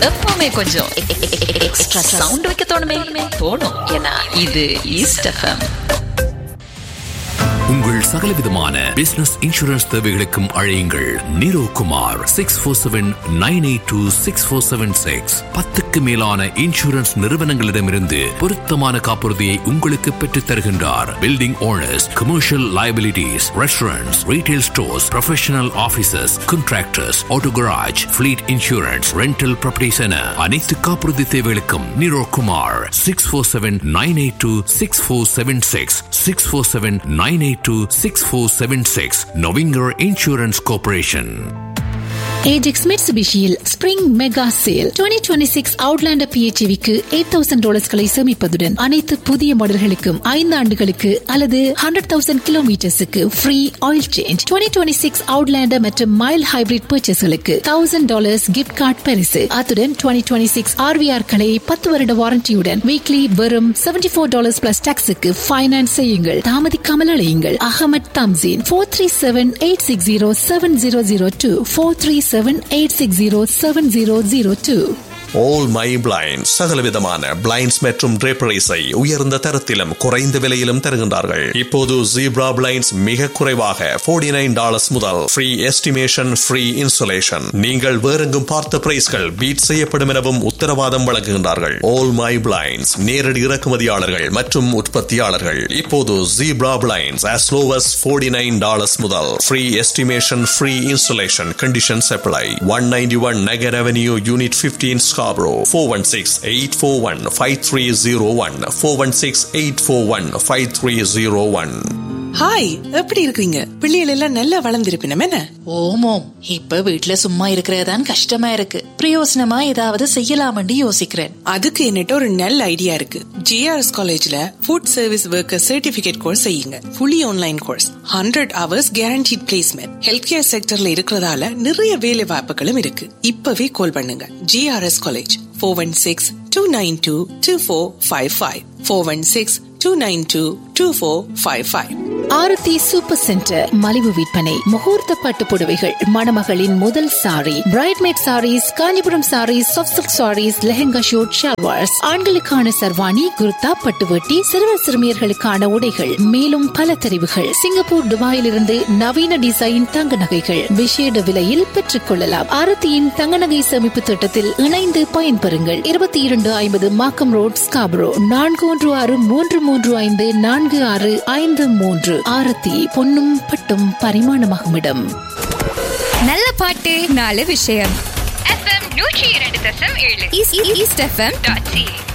எப்பவுமே கொஞ்சம் extra sound வைக்க தோணும். ஏன்னா இது ஈஸ்ட் எஃப்எம். உங்கள் சகலவிதமான பிசினஸ் இன்சூரன்ஸ் தேவைகளுக்கும் அழையுங்கள் நீரோ குமார் 647-982-6476. 10க்கு மேலான இன்சூரன்ஸ் நிறுவனங்களிடமிருந்து பொருத்தமான காப்புறுதியை உங்களுக்கு பெற்றுத் தருகின்றார். Building owners, commercial liabilities, restaurants, retail stores, professional offices, contractors, auto garage, fleet insurance, rental properties என அனைத்து காப்புறுதி தேவைகளுக்கும் நீரோ Kumar 647-982-6476. 647-982-6476. Novinger Insurance Corporation. Ajax Mitsubishi-யில் spring mega sale 2026 Outlander PHEV-க்கு $8,000 சேமிப்பதுடன் அனைத்து புதிய மாடல்களுக்கும் 5 ஆண்டுகளுக்கு அல்லது 100,000 கிலோமீட்டர்ஸுக்கு ஃப்ரீ ஆயில் சேஞ்ச். 2026 Outlander மற்றும் மைல் ஹைபிரிட் பர்ச்சேஸ்களுக்கு $1,000 கிஃப்ட் கார்டு பரிசு. அத்துடன் 2026 RVR-களை 10 வருட வாரண்டியுடன் வீக்லி வெறும் $74 பிளஸ் டாக்ஸுக்கு ஃபைனான்ஸ் செய்யுங்கள். தாமதிக்காமல் அழையுங்கள். Ahmed Thamseen 437-860-7002 437-860-7002. All My Blinds சகலவிதமான பிளைண்ட்ஸ் மற்றும் draperies-ஐ உயர்ந்த தரத்திலும் குறைந்த விலையிலும் தருகின்றார்கள். இப்போது ஜீப்ரா பிளைண்ட்ஸ் மிக குறைவாக $49 முதல் ஃப்ரீ எஸ்டிமேஷன், ஃப்ரீ இன்சுலேஷன். நீங்கள் வேறெங்கும் பார்த்த பிரைஸ்கள் பீட் செய்யப்படும் எனவும் உத்தரவாதம் வழங்குகின்றார்கள். All My Blinds நேரடி இறக்குமதியாளர்கள் மற்றும் உற்பத்தியாளர்கள். இப்போது zebra blinds as low as $49 முதல் free estimation, free insulation. Conditions apply. 191 Nagar Avenue, Unit 15, Scarborough. 416-841-5301. 416-841-5301. Hi, எப்படி இருக்கீங்க? பிள்ளைகள் எல்லாம் நல்லா வளர்ந்திருப்பினம் என்ன? ஓமோம், இப்ப வீட்டுல சும்மா இருக்கிறதான் கஷ்டமா இருக்கு. பிரயோசனமா ஏதாவது செய்யலாம்னு யோசிக்கிறேன். அதுக்கு என்னட்ட ஒரு நல்ல ஐடியா இருக்கு. GRS காலேஜ்ல food service worker certificate course செய்யுங்க. Fully online course, 100 hours guaranteed placement. Health care செக்டர்ல இருக்கிறதால நிறைய வேலை வாய்ப்புகளும் இருக்கு. இப்பவே கால் பண்ணுங்க. GRS college 416-292-2455. 416-292-2455. ஆரத்தி சூப்பர் சென்டர் மலிவு விற்பனை. முகூர்த்த பட்டு புடவைகள், மணமகளின் முதல் sorry, பிரைட்மேட் saris, Kanchipuram saris, soft silk saris, lehenga shoot, shalwars, ஆண்களுக்கான சர்வாணி, குர்தா, பட்டுவட்டி, சிறுவர் சிறுமியர்களுக்கான உடைகள், மேலும் பல தெரிவுகள். சிங்கப்பூர், துபாயில் இருந்து நவீன டிசைன் தங்க நகைகள் விசேட விலையில் பெற்றுக் கொள்ளலாம். ஆரத்தியின் தங்க நகை சேமிப்பு திட்டத்தில் இணைந்து பயன்பெறுங்கள். 2250 மார்க்கம் ரோட், ஸ்காபரோ. 4163354653. ஆரத்தி பொன்னும் பட்டும் பரிமாணமாகும் இடம். நல்ல பாட்டு, நல்ல விஷயம். FM 102.7 east FM.ca